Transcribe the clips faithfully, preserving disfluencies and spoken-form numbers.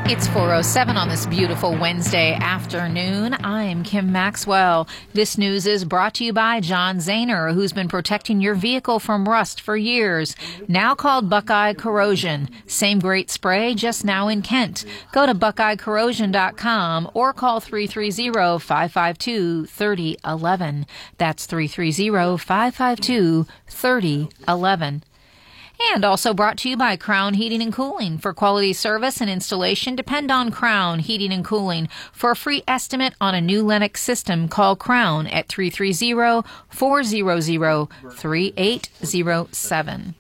It's four oh seven on this beautiful Wednesday afternoon. I'm Kim Maxwell. This news is brought to you by John Zahner, who's been protecting your vehicle from rust for years. Now called Buckeye Corrosion. Same great spray, just now in Kent. Go to buckeye corrosion dot com or call three three zero, five five two, three oh one one. That's three three zero, five five two, three oh one one. And also brought to you by Crown Heating and Cooling. For quality service and installation, depend on Crown Heating and Cooling. For a free estimate on a new Lennox system, call Crown at three three zero, four hundred, three eight zero seven.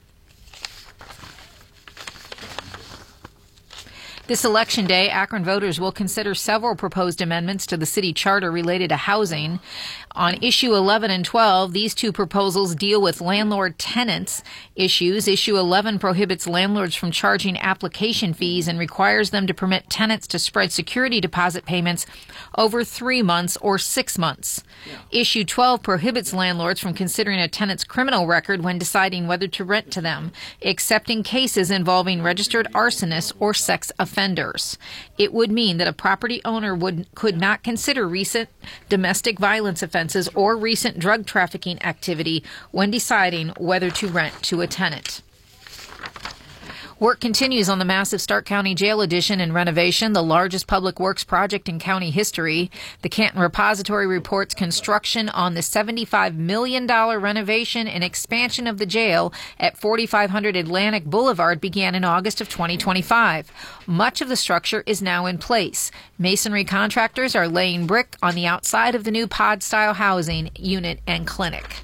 This election day, Akron voters will consider several proposed amendments to the city charter related to housing. On issue eleven and twelve, these two proposals deal with landlord-tenants issues. Issue eleven prohibits landlords from charging application fees and requires them to permit tenants to spread security deposit payments over three months or six months. Yeah. Issue twelve prohibits landlords from considering a tenant's criminal record when deciding whether to rent to them, except in cases involving registered arsonists or sex offenders. It would mean that a property owner would could not consider recent domestic violence offenses or recent drug trafficking activity when deciding whether to rent to a tenant. Work continues on the massive Stark County Jail addition and renovation, the largest public works project in county history. The Canton Repository reports construction on the seventy-five million dollars renovation and expansion of the jail at forty-five hundred Atlantic Boulevard began in August of twenty twenty-five. Much of the structure is now in place. Masonry contractors are laying brick on the outside of the new pod-style housing unit and clinic.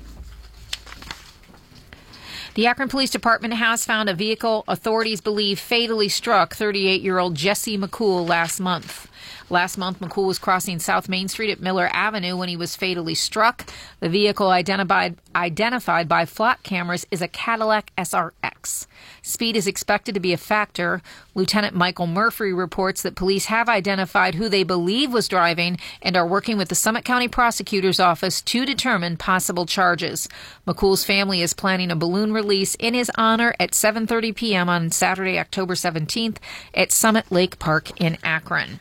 The Akron Police Department has found a vehicle authorities believe fatally struck thirty-eight-year-old Jesse McCool last month. Last month, McCool was crossing South Main Street at Miller Avenue when he was fatally struck. The vehicle identified identified by flock cameras is a Cadillac S R X. Speed is expected to be a factor. Lieutenant Michael Murphy reports that police have identified who they believe was driving and are working with the Summit County Prosecutor's Office to determine possible charges. McCool's family is planning a balloon release in his honor at seven thirty p.m. on Saturday, October seventeenth at Summit Lake Park in Akron.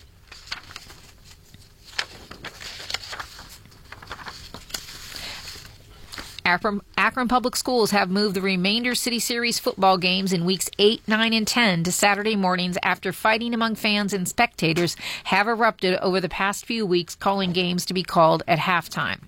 Akron, Akron Public Schools have moved the remainder City Series football games in weeks eight, nine, and ten to Saturday mornings after fighting among fans and spectators have erupted over the past few weeks, calling games to be called at halftime.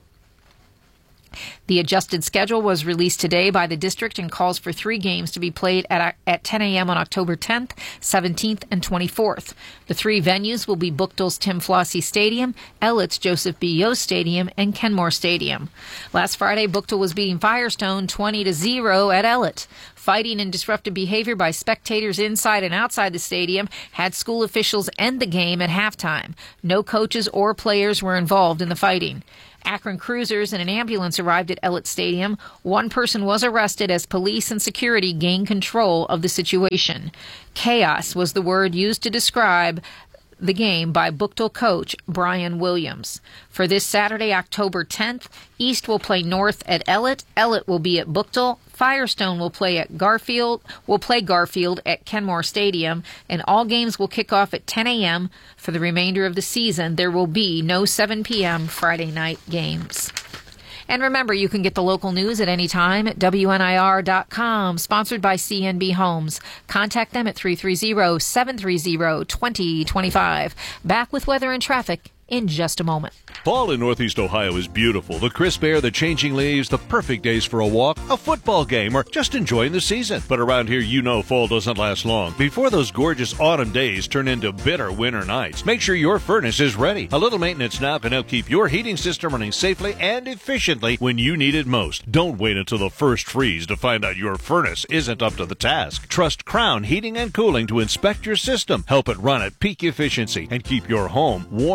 The adjusted schedule was released today by the district and calls for three games to be played at, at ten a.m. on October tenth, seventeenth, and twenty-fourth. The three venues will be Buchtel's Tim Flossie Stadium, Ellet's Joseph B. Yost Stadium, and Kenmore Stadium. Last Friday, Buchtel was beating Firestone twenty to zero at Ellet. Fighting and disruptive behavior by spectators inside and outside the stadium had school officials end the game at halftime. No coaches or players were involved in the fighting. Akron cruisers and an ambulance arrived at Ellet Stadium. One person was arrested as police and security gained control of the situation. Chaos was the word used to describe the game by Buchtel coach Brian Williams. For this Saturday, October tenth, East will play North at Ellet. Ellet will be at Buchtel. Firestone will play at Garfield. Will play Garfield at Kenmore Stadium, and all games will kick off at ten a.m. For the remainder of the season, there will be no seven p.m. Friday night games. And remember, you can get the local news at any time at W N I R dot com, sponsored by C N B Homes. Contact them at three three zero, seven three zero, two zero two five. Back with weather and traffic in just a moment. Fall in Northeast Ohio is beautiful. The crisp air, the changing leaves, the perfect days for a walk, a football game, or just enjoying the season. But around here, you know fall doesn't last long. Before those gorgeous autumn days turn into bitter winter nights, make sure your furnace is ready. A little maintenance now can help keep your heating system running safely and efficiently when you need it most. Don't wait until the first freeze to find out your furnace isn't up to the task. Trust Crown Heating and Cooling to inspect your system, help it run at peak efficiency, and keep your home warm and comfortable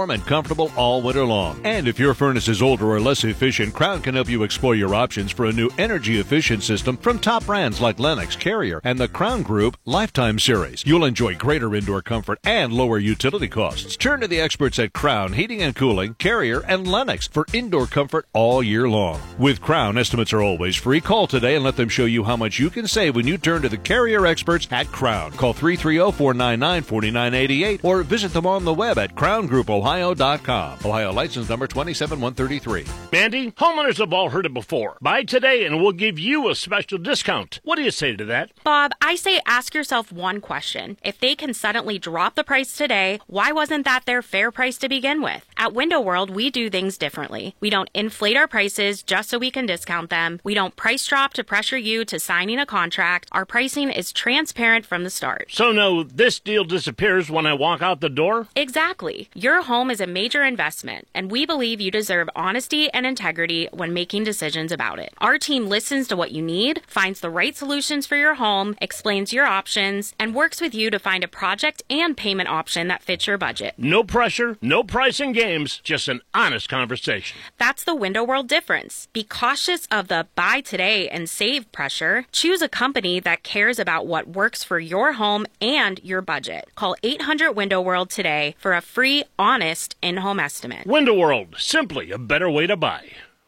comfortable all winter long. And if your furnace is older or less efficient, Crown can help you explore your options for a new energy-efficient system from top brands like Lennox, Carrier, and the Crown Group Lifetime Series. You'll enjoy greater indoor comfort and lower utility costs. Turn to the experts at Crown Heating and Cooling, Carrier, and Lennox for indoor comfort all year long. With Crown, estimates are always free. Call today and let them show you how much you can save when you turn to the Carrier experts at Crown. Call three three zero, four nine nine, four nine eight eight or visit them on the web at crown group ohio dot com. Ohio license number two seven one three three. Mandy, homeowners have all heard it before. Buy today and we'll give you a special discount. What do you say to that? Bob, I say ask yourself one question. If they can suddenly drop the price today, why wasn't that their fair price to begin with? At Window World, we do things differently. We don't inflate our prices just so we can discount them. We don't price drop to pressure you to signing a contract. Our pricing is transparent from the start. So no, this deal disappears when I walk out the door? Exactly. Your home is a major investment, and we believe you deserve honesty and integrity when making decisions about it. Our team listens to what you need, finds the right solutions for your home, explains your options, and works with you to find a project and payment option that fits your budget. No pressure, no pricing games, just an honest conversation. That's the Window World difference. Be cautious of the buy today and save pressure. Choose a company that cares about what works for your home and your budget. Call eight hundred Window World today for a free, honest in-home estimate. Window World, simply a better way to buy.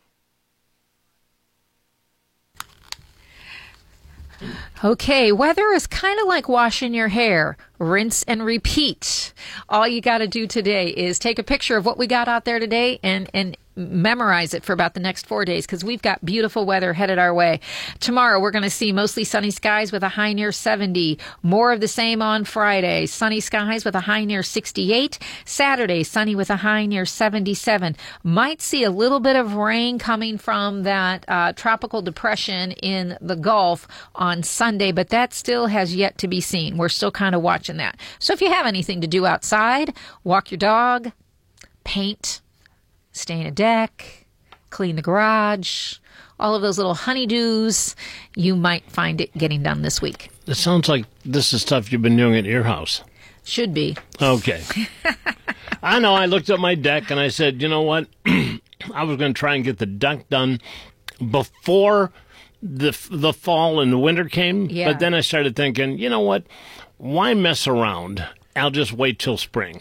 Okay, weather is kind of like washing your hair. Rinse and repeat. All you got to do today is take a picture of what we got out there today and, and memorize it for about the next four days because we've got beautiful weather headed our way. Tomorrow, we're going to see mostly sunny skies with a high near seventy. More of the same on Friday. Sunny skies with a high near sixty-eight. Saturday, sunny with a high near seventy-seven. Might see a little bit of rain coming from that uh, tropical depression in the Gulf on Sunday, but that still has yet to be seen. We're still kind of watching that. So if you have anything to do outside, walk your dog, paint, stain a deck, clean the garage, all of those little honeydews, you might find it getting done this week. It sounds like this is stuff you've been doing at your house. Should be. Okay. I know. I looked at my deck and I said, you know what? I was going to try and get the deck done before the the fall and the winter came. Yeah. But then I started thinking, you know what? Why mess around? I'll just wait till spring.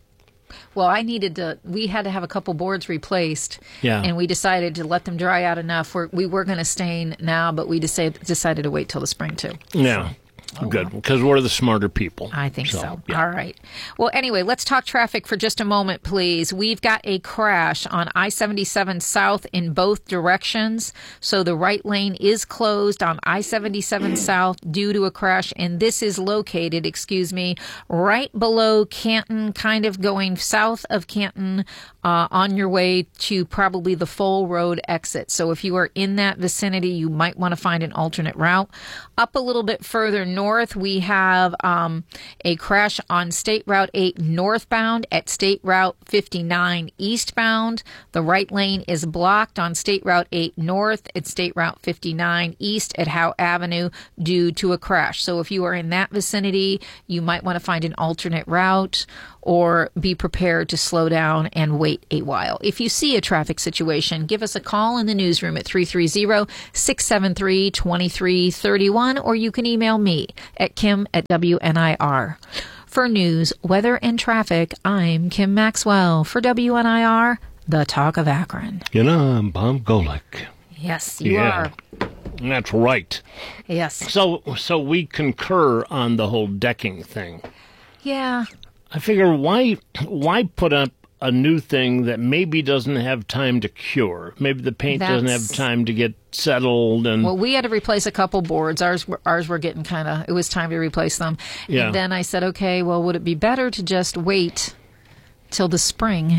Well, I needed to, we had to have a couple boards replaced. Yeah. And we decided to let them dry out enough. We're, we were going to stain now, but we decided, decided to wait till the spring, too. Yeah. Oh, good, well. because we're the smarter people. I think so. so. Yeah. All right. Well, anyway, let's talk traffic for just a moment, please. We've got a crash on I seventy-seven South in both directions. So the right lane is closed on I seventy-seven South due to a crash. And this is located, excuse me, right below Canton, kind of going south of Canton uh, on your way to probably the Foal Road exit. So if you are in that vicinity, you might want to find an alternate route. Up a little bit further north, we have um, a crash on State Route eight northbound at State Route fifty-nine eastbound. The right lane is blocked on State Route eight north at State Route fifty-nine east at Howe Avenue due to a crash. So if you are in that vicinity, you might want to find an alternate route or be prepared to slow down and wait a while. If you see a traffic situation, give us a call in the newsroom at three three zero, six seven three, two three three one, or you can email me at kim at W N I R. For news, weather, and traffic, I'm Kim Maxwell. For W N I R, the Talk of Akron. You know, I'm Bob Golick. Yes, you yeah, are. That's right. Yes. So, so we concur on the whole decking thing. Yeah. I figure why why put up a new thing that maybe doesn't have time to cure? Maybe the paint That's, doesn't have time to get settled. And well, we had to replace a couple boards. Ours were, ours were getting kind of, it was time to replace them. Yeah. And then I said, okay, well, would it be better to just wait till the spring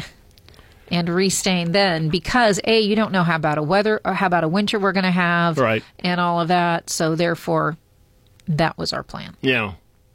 and restain then? Because, A, you don't know how about a weather or how about a winter we're going to have. Right. And all of that. So therefore, that was our plan. Yeah.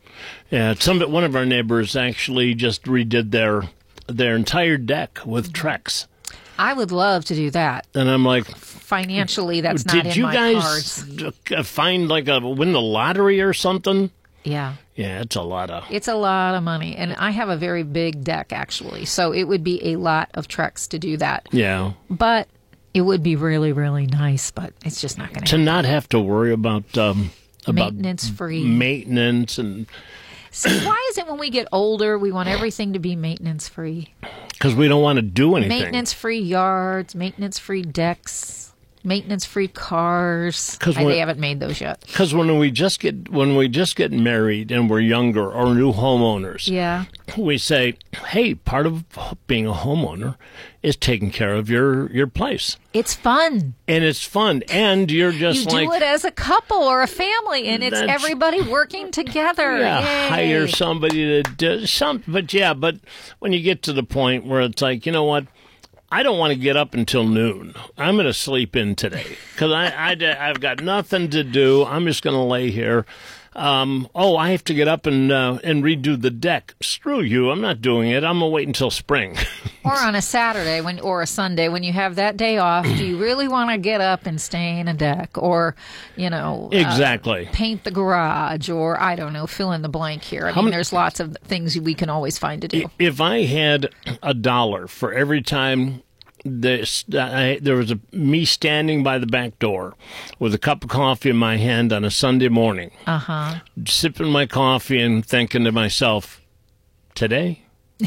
Yeah, some one of our neighbors actually just redid their their entire deck with Trex. I would love to do that. And I'm like, financially, that's not did in you my guys cards. find like a win the lottery or something? Yeah. Yeah, it's a lot of. It's a lot of money. And I have a very big deck, actually. So it would be a lot of treks to do that. Yeah. But it would be really, really nice. But it's just not going to To happen. not have to worry about um, about Maintenance free. maintenance and See, why is it when we get older, we want everything to be maintenance free? because we don't want to do anything. Maintenance free yards, maintenance free decks, maintenance free cars. 'Cause I, when- they haven't made those yet. Because when we just get when we just get married and we're younger or new homeowners, Yeah. we say, "Hey, part of being a homeowner is taking care of your your place, It's fun. and it's fun, and you're You just do like." it as a couple or a family, and it's That's- everybody working together. Yeah, Yay. hire somebody to do some, but yeah, but when you get to the point where it's like, you know what, I don't want to get up until noon. I'm going to sleep in today because I, I, I've got nothing to do. I'm just going to lay here. Um, oh, I have to get up and uh, and redo the deck. Screw you! I'm not doing it. I'm gonna wait until spring. Or on a Saturday when, or a Sunday when you have that day off, do you really want to get up and stain a deck, or, you know, uh, Exactly. paint the garage, or I don't know, fill in the blank here. I How mean, many- there's lots of things we can always find to do. If I had a dollar for every time this, I, there was a me standing by the back door with a cup of coffee in my hand on a Sunday morning, Uh huh. sipping my coffee and thinking to myself, today?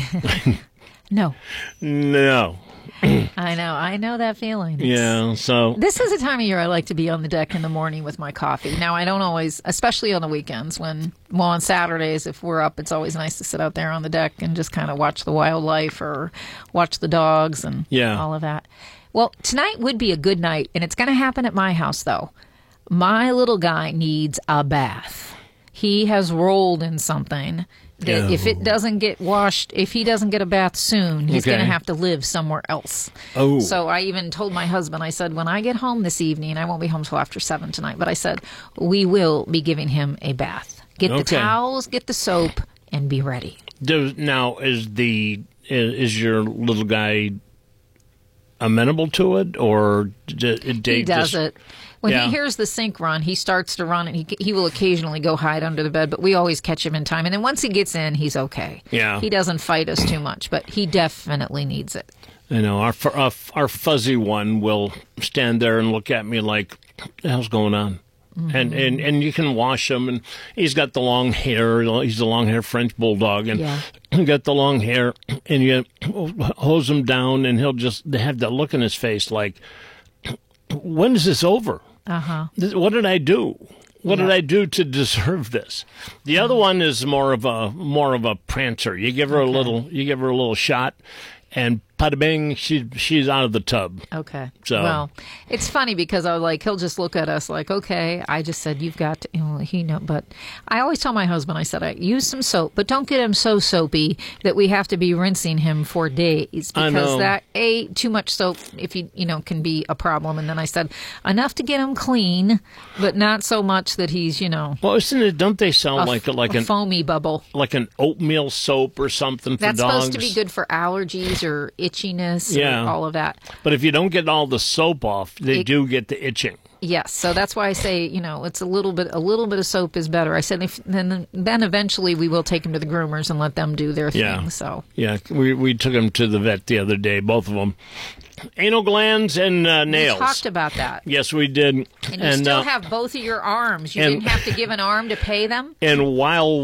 No, No. I know, I know that feeling. It's- Yeah, so This is the time of year I like to be on the deck in the morning with my coffee. Now, I don't always, especially on the weekends when, well, on Saturdays, if we're up, it's always nice to sit out there on the deck and just kind of watch the wildlife or watch the dogs and Yeah. all of that. Well, tonight would be a good night, and it's going to happen at my house, though. My little guy needs a bath. He has rolled in something that if it doesn't get washed, if he doesn't get a bath soon, he's going Okay. to have to live somewhere else. Oh. So I even told my husband, I said, when I get home this evening, I won't be home till after seven tonight, but I said, we will be giving him a bath. Get the Okay. towels, get the soap, and be ready. does, now is the is, is your little guy amenable to it, or d- they He does just, it. When Yeah. he hears the sink run, he starts to run, and he he will occasionally go hide under the bed, but we always catch him in time. And then once he gets in, he's okay. Yeah. He doesn't fight us too much, but he definitely needs it. You know, our, fu- our our fuzzy one will stand there and look at me like, "What the hell's going on?" Mm-hmm. And, and and you can wash him, and he's got the long hair. He's a long hair French bulldog, and Yeah. he got the long hair, and you hose him down, and he'll just have that look in his face like, "When is this over? Uh huh. This- What did I do? What did Yeah. I do to deserve this?" The other one is more of a more of a prancer. You give her a little, you give her a little shot, and pada bing, she she's out of the tub. Okay. So- Well, it's funny because I was like, he'll just look at us like, okay. I just said, you've got to, you know, he know. But I always tell my husband, I said, I use some soap, but don't get him so soapy that we have to be rinsing him for days I because know. that a too much soap, if you you know, can be a problem. And then I said, enough to get him clean, but not so much that he's, you know, Well, isn't it? Don't they sell a, like a, like a an foamy bubble. like an oatmeal soap or something for That's dogs? supposed to be good for allergies or itchiness Yeah. or all of that. But if you don't get all the soap off, they It- do get the itching. Yes, so that's why I say, you know, it's a little bit a little bit of soap is better. I said if then then eventually we will take him to the groomers and let them do their Yeah. thing. So Yeah, we we took him to the vet the other day, both of them, anal glands and uh, we nails. talked about that. Yes, we did. And you still uh, have both of your arms. You and- didn't have to give an arm to pay them. and while